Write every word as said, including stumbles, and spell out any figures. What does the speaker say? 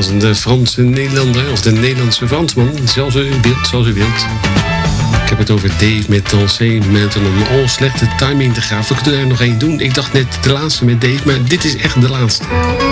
als de Franse Nederlander of de Nederlandse Fransman. Zoals u wilt, zoals u wilt. Ik heb het over Dave met Danser met een al slechte timing te graaf. We kunnen er nog één doen. Ik dacht net de laatste met Dave, maar dit is echt de laatste.